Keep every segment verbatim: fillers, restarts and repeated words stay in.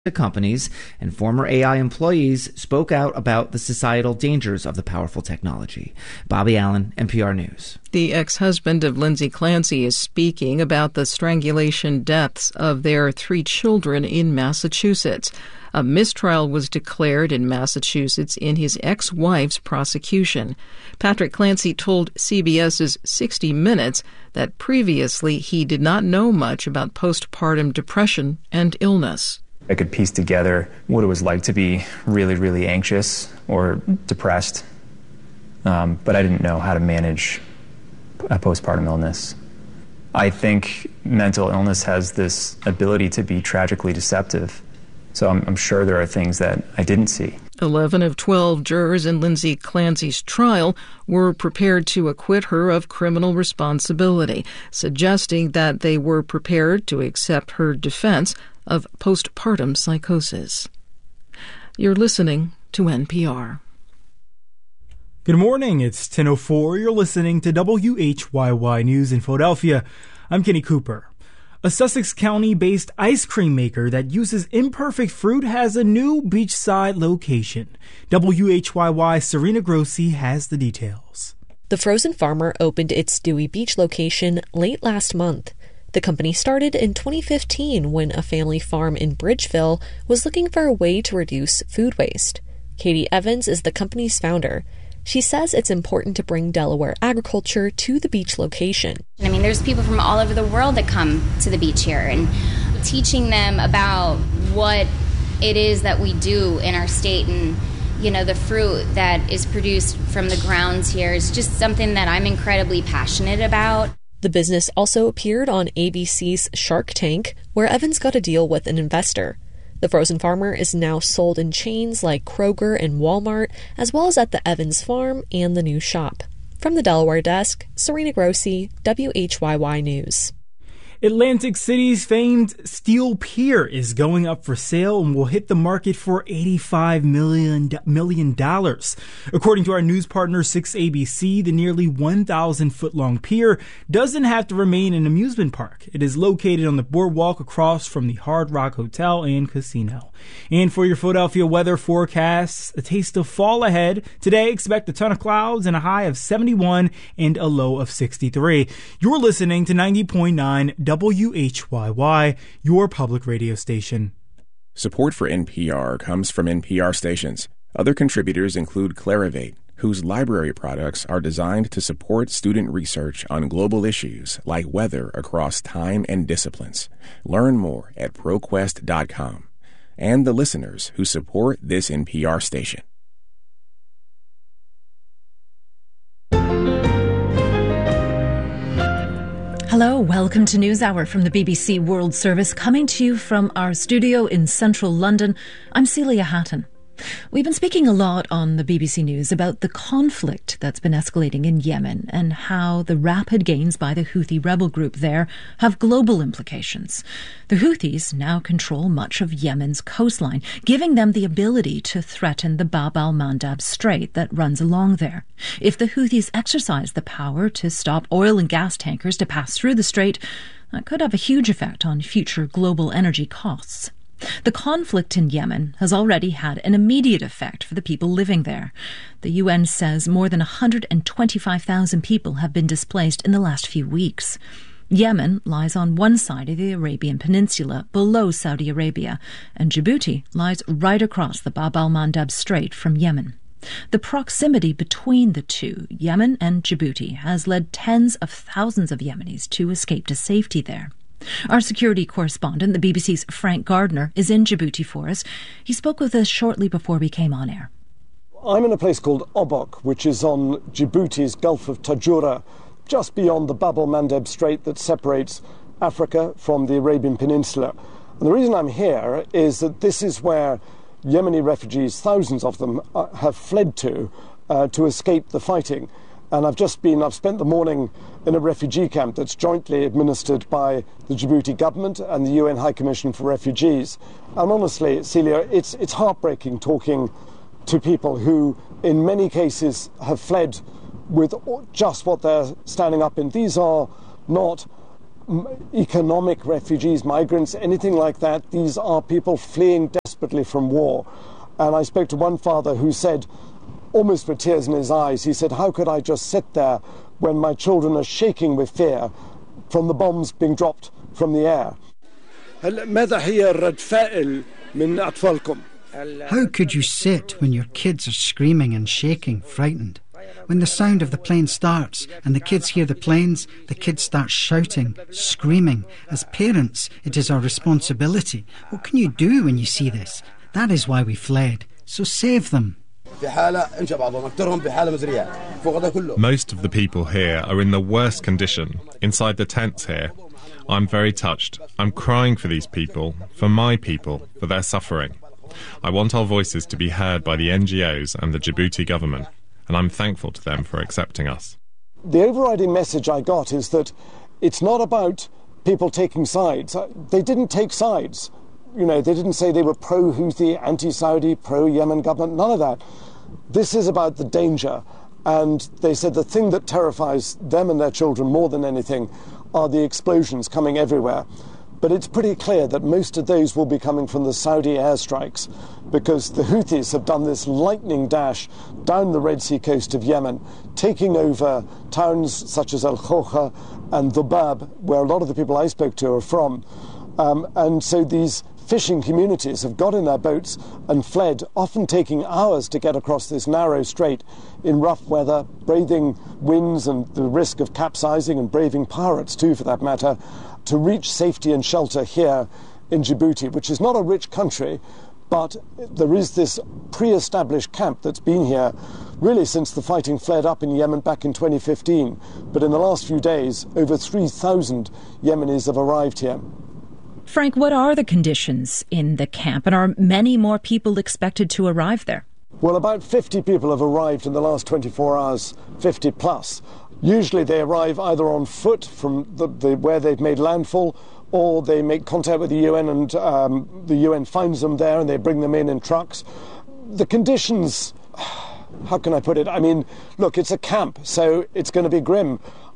companies and former A I employees spoke out about the societal dangers of the powerful technology. Bobby Allen, N P R News. The ex-husband of Lindsay Clancy is speaking about the strangulation deaths of their three children in Massachusetts. A mistrial was declared in Massachusetts in his ex-wife's prosecution. Patrick Clancy told CBS's sixty minutes that previously he did not know much about postpartum depression and illness. I could piece together what it was like to be really, really anxious or depressed, um, but I didn't know how to manage a postpartum illness. I think mental illness has this ability to be tragically deceptive, so I'm, I'm sure there are things that I didn't see. Eleven of twelve jurors in Lindsay Clancy's trial were prepared to acquit her of criminal responsibility, suggesting that they were prepared to accept her defense of postpartum psychosis. You're listening to N P R. Good morning. It's ten oh four. You're listening to W H Y Y News in Philadelphia. I'm Kenny Cooper. A Sussex County-based ice cream maker that uses imperfect fruit has a new beachside location. W H Y Y's Serena Grossi has the details. The Frozen Farmer opened its Dewey Beach location late last month. The company started in twenty fifteen when a family farm in Bridgeville was looking for a way to reduce food waste. Katie Evans is the company's founder. She says it's important to bring Delaware agriculture to the beach location. I mean, there's people from all over the world that come to the beach here, and teaching them about what it is that we do in our state and, you know, the fruit that is produced from the grounds here is just something that I'm incredibly passionate about. The business also appeared on A B C's Shark Tank, where Evans got a deal with an investor. The Frozen Farmer is now sold in chains like Kroger and Walmart, as well as at the Evans Farm and the new shop. From the Delaware desk, Serena Grossi, W H Y Y News. Atlantic City's famed Steel Pier is going up for sale and will hit the market for eighty-five million dollars. According to our news partner six A B C, the nearly one thousand foot long pier doesn't have to remain an amusement park. It is located on the boardwalk across from the Hard Rock Hotel and Casino. And for your Philadelphia weather forecasts, a taste of fall ahead. Today, expect a ton of clouds and a high of seventy-one and a low of sixty-three. You're listening to ninety point nine W H Y Y, your public radio station. Support for N P R comes from N P R stations. Other contributors include Clarivate, whose library products are designed to support student research on global issues like weather across time and disciplines. Learn more at ProQuest dot com. And the listeners who support this N P R station. Hello, welcome to NewsHour from the B B C World Service, coming to you from our studio in central London. I'm Celia Hatton. We've been speaking a lot on the B B C News about the conflict that's been escalating in Yemen and how the rapid gains by the Houthi rebel group there have global implications. The Houthis now control much of Yemen's coastline, giving them the ability to threaten the Bab al-Mandab Strait that runs along there. If the Houthis exercise the power to stop oil and gas tankers to pass through the strait, that could have a huge effect on future global energy costs. The conflict in Yemen has already had an immediate effect for the people living there. The U N says more than one hundred twenty-five thousand people have been displaced in the last few weeks. Yemen lies on one side of the Arabian Peninsula, below Saudi Arabia, and Djibouti lies right across the Bab al-Mandab Strait from Yemen. The proximity between the two, Yemen and Djibouti, has led tens of thousands of Yemenis to escape to safety there. Our security correspondent, the B B C's Frank Gardner, is in Djibouti for us. He spoke with us shortly before we came on air. I'm in a place called Obok, which is on Djibouti's Gulf of Tajura, just beyond the Bab al-Mandab Strait that separates Africa from the Arabian Peninsula. And the reason I'm here is that this is where Yemeni refugees, thousands of them, uh, have fled to uh, to escape the fighting. And I've just been, I've spent the morning in a refugee camp that's jointly administered by the Djibouti government and the U N High Commission for Refugees. And honestly, Celia, it's, it's heartbreaking talking to people who, in many cases, have fled with just what they're standing up in. These are not economic refugees, migrants, anything like that. These are people fleeing desperately from war. And I spoke to one father who said, almost with tears in his eyes, he said, how could I just sit there when my children are shaking with fear from the bombs being dropped from the air? How could you sit when your kids are screaming and shaking, frightened? When the sound of the plane starts and the kids hear the planes, the kids start shouting, screaming. As parents, it is our responsibility. What can you do when you see this? That is why we fled. So save them. Most of the people here are in the worst condition, inside the tents here. I'm very touched. I'm crying for these people, for my people, for their suffering. I want our voices to be heard by the N G Os and the Djibouti government, and I'm thankful to them for accepting us. The overriding message I got is that it's not about people taking sides. They didn't take sides. You know, they didn't say they were pro-Houthi, anti-Saudi, pro-Yemen government, none of that. This is about the danger. And they said the thing that terrifies them and their children more than anything are the explosions coming everywhere. But it's pretty clear that most of those will be coming from the Saudi airstrikes, because the Houthis have done this lightning dash down the Red Sea coast of Yemen, taking over towns such as Al-Khoja and Dhubab, where a lot of the people I spoke to are from. Um, and so these fishing communities have got in their boats and fled, often taking hours to get across this narrow strait in rough weather, braving winds and the risk of capsizing, and braving pirates too, for that matter, to reach safety and shelter here in Djibouti, which is not a rich country, but there is this pre-established camp that's been here really since the fighting flared up in Yemen back in twenty fifteen. But in the last few days, over three thousand Yemenis have arrived here. Frank, what are the conditions in the camp, and are many more people expected to arrive there? Well, about fifty people have arrived in the last twenty-four hours, fifty plus. Usually they arrive either on foot from the, the, where they've made landfall, or they make contact with the U N and um, the U N finds them there and they bring them in in trucks. The conditions, how can I put it? I mean, look, it's a camp, so it's going to be grim.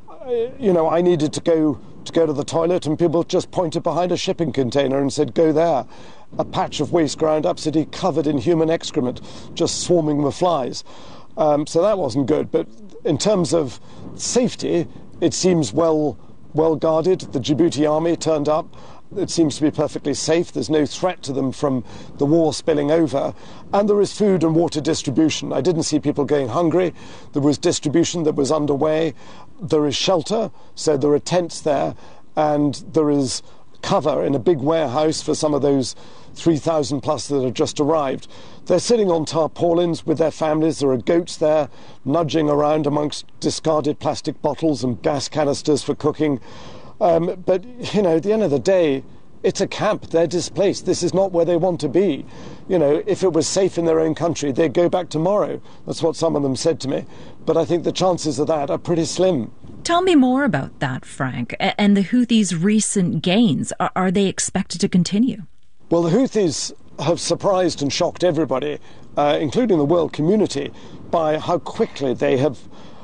You know, I needed to go to go to the toilet and people just pointed behind a shipping container and said, go there. A patch of waste ground absolutely covered in human excrement, just swarming with flies. Um, so that wasn't good. But in terms of safety, it seems well well guarded. The Djibouti army turned up. It seems to be perfectly safe. There's no threat to them from the war spilling over. And there is food and water distribution. I didn't see people going hungry. There was distribution that was underway. There is shelter, so there are tents there. And there is cover in a big warehouse for some of those three thousand plus that have just arrived. They're sitting on tarpaulins with their families. There are goats there nudging around amongst discarded plastic bottles and gas canisters for cooking. Um, but, you know, at the end of the day, it's a camp. They're displaced. This is not where they want to be. You know, if it was safe in their own country, they'd go back tomorrow. That's what some of them said to me. But I think the chances of that are pretty slim. Tell me more about that, Frank. And the Houthis' recent gains, are, are they expected to continue? Well, the Houthis have surprised and shocked everybody, uh, including the world community, by how quickly they have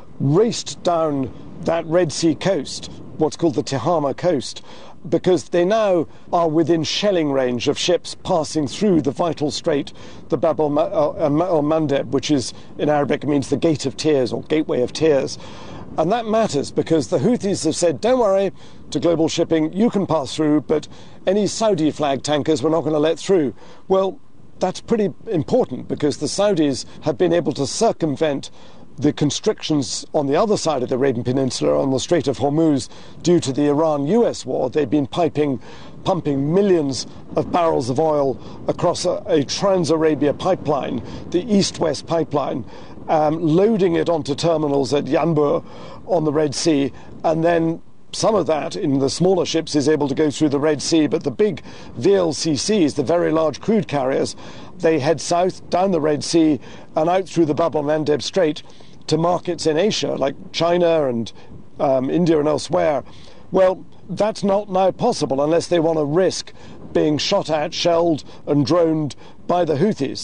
raced down that Red Sea coast, what's called the Tihama coast, because they now are within shelling range of ships passing through the vital strait, the Bab el-Mandeb, which is, in Arabic, means the Gate of Tears or Gateway of Tears. And that matters because the Houthis have said, don't worry, to global shipping, you can pass through, but any Saudi flag tankers we're not going to let through. Well, that's pretty important because the Saudis have been able to circumvent the constrictions on the other side of the Arabian Peninsula on the Strait of Hormuz due to the Iran-U S war. They've been piping, pumping millions of barrels of oil across a, a Trans-Arabia pipeline, the East-West pipeline, um, loading it onto terminals at Yanbu on the Red Sea, and then some of that in the smaller ships is able to go through the Red Sea, but the big V L C Cs, the very large crude carriers, they head south, down the Red Sea, and out through the Bab el-Mandeb Strait to markets in Asia, like China and um, India and elsewhere. Well, that's not now possible unless they want to risk being shot at, shelled and droned by the Houthis.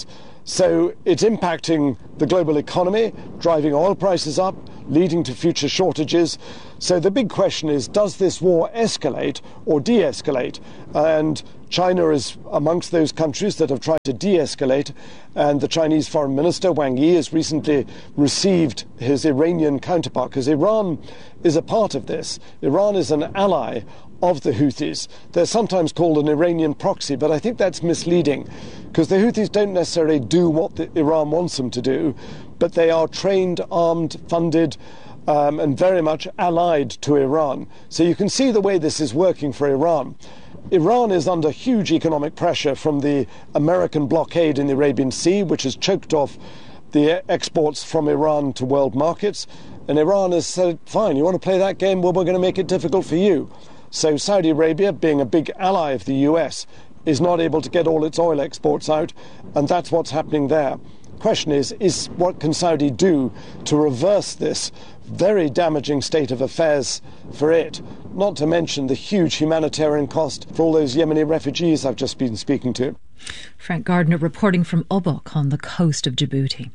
So it's impacting the global economy, driving oil prices up, leading to future shortages. So the big question is, does this war escalate or de-escalate? And China is amongst those countries that have tried to de-escalate, and the Chinese Foreign Minister Wang Yi has recently received his Iranian counterpart, because Iran is a part of this. Iran is an ally of the Houthis. They're sometimes called an Iranian proxy, but I think that's misleading, because the Houthis don't necessarily do what the Iran wants them to do, but they are trained, armed, funded, um, and very much allied to Iran. So you can see the way this is working for Iran. Iran is under huge economic pressure from the American blockade in the Arabian Sea, which has choked off the exports from Iran to world markets. And Iran has said, fine, you want to play that game? Well, we're going to make it difficult for you. So Saudi Arabia, being a big ally of the U S, is not able to get all its oil exports out, and that's what's happening there. Question is, is what can Saudi do to reverse this very damaging state of affairs for it? Not to mention the huge humanitarian cost for all those Yemeni refugees I've just been speaking to. Frank Gardner reporting from Obok on the coast of Djibouti.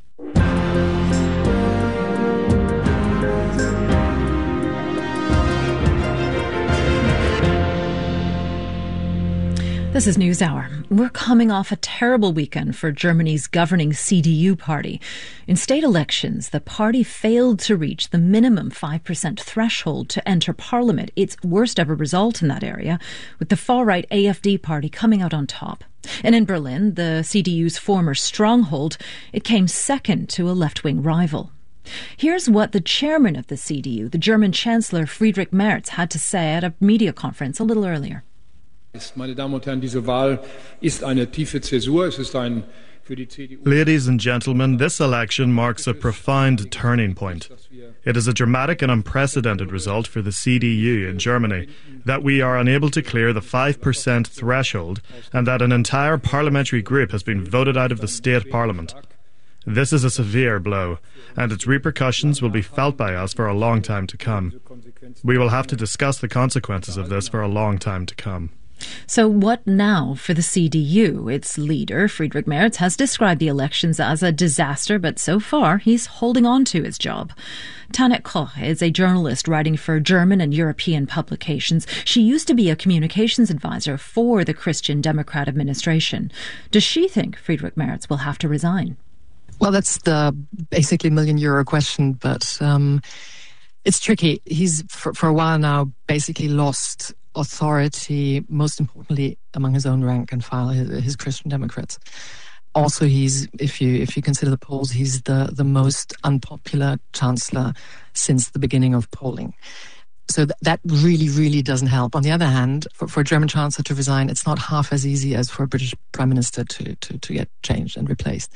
This is NewsHour. We're coming off a terrible weekend for Germany's governing C D U party. In state elections, the party failed to reach the minimum five percent threshold to enter parliament, its worst ever result in that area, with the far-right A F D party coming out on top. And in Berlin, the C D U's former stronghold, it came second to a left-wing rival. Here's what the chairman of the C D U, the German Chancellor Friedrich Merz, had to say at a media conference a little earlier. Meine Damen und Herren, diese Wahl ist eine tiefe Zäsur. Es ist ein für die C D U. Ladies and gentlemen, this election marks a profound turning point. It is a dramatic and unprecedented result for the C D U in Germany that we are unable to clear the five percent threshold and that an entire parliamentary group has been voted out of the state parliament. This is a severe blow, and its repercussions will be felt by us for a long time to come. We will have to discuss the consequences of this for a long time to come. So what now for the C D U? Its leader, Friedrich Merz, has described the elections as a disaster, but so far he's holding on to his job. Tanit Koch is a journalist writing for German and European publications. She used to be a communications advisor for the Christian Democrat administration. Does she think Friedrich Merz will have to resign? Well, that's the basically million euro question, but um, it's tricky. He's, for, for a while now, basically lost authority, most importantly among his own rank and file, his, his Christian Democrats. Also, he's, if you if you consider the polls, he's the, the most unpopular chancellor since the beginning of polling. So th- that really, really doesn't help. On the other hand, for, for a German chancellor to resign, it's not half as easy as for a British prime minister to, to, to get changed and replaced.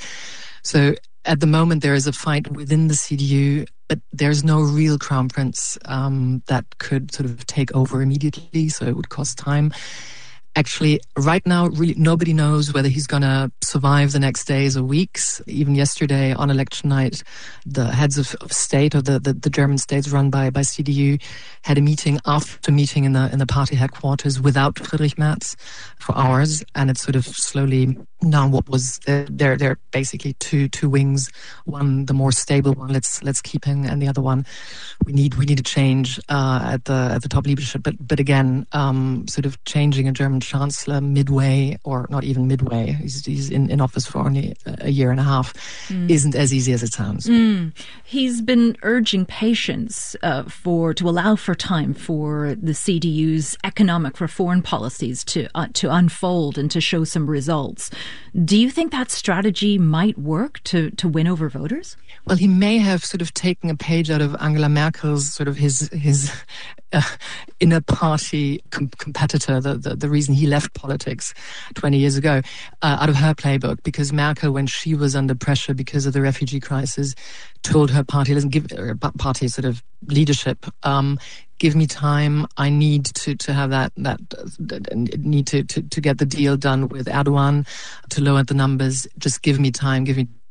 So at the moment, there is a fight within the C D U, but there's no real crown prince um, that could sort of take over immediately, so it would cost time. Actually, right now, really nobody knows whether he's going to survive the next days or weeks. Even yesterday, on election night, the heads of, of state, or the, the, the German states run by, by C D U, had a meeting after meeting in the in the party headquarters without Friedrich Merz for hours, and it's sort of slowly now what was uh, there. There are basically two two wings. One, the more stable one, let's let's keep him, and the other one, we need we need a change uh, at the at the top leadership. But but again, um, sort of changing a German chancellor midway, or not even midway, he's, he's in, in office for only a year and a half, mm. isn't as easy as it sounds. Mm. He's been urging patience uh, for to allow for time for the C D U's economic reform policies to uh, to unfold and to show some results. Do you think that strategy might work to, to win over voters? Well, he may have sort of taken a page out of Angela Merkel's sort of his his uh, inner party com- competitor, the, the the reason he left politics twenty years ago, uh, out of her playbook, because Merkel, when she was under pressure because of the refugee crisis, told her party, listen, give her party sort of leadership, um, give me time. I need to, to have that, that, that need to, to, to get the deal done with Erdogan, to lower the numbers. Just give me time, give me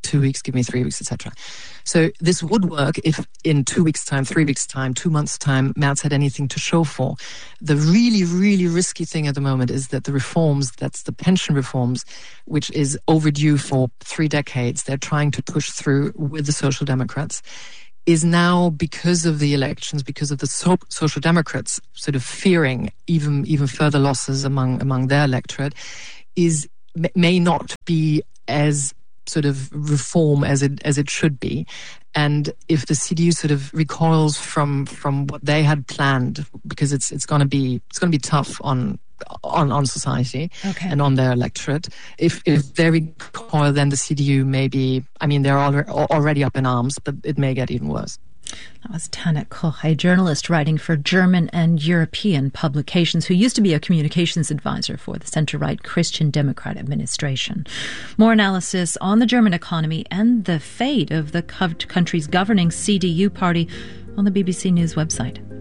two weeks, give me three weeks, et cetera. So this would work if in two weeks' time, three weeks' time, two months' time, Merz had anything to show for. The really, really risky thing at the moment is that the reforms, that's the pension reforms, which is overdue for three decades, they're trying to push through with the Social Democrats, is now, because of the elections, because of the so- Social Democrats sort of fearing even even further losses among among their electorate, is may not be as sort of reform as it as it should be. And if the C D U sort of recoils from from what they had planned, because it's it's going to be it's going to be tough on on on society okay. and on their electorate. If if they recoil, then the C D U may be, I mean, they're already up in arms, but it may get even worse. That was Tanit Koch, a journalist writing for German and European publications, who used to be a communications advisor for the centre-right Christian Democrat administration. More analysis on the German economy and the fate of the country's governing C D U party on the B B C News website.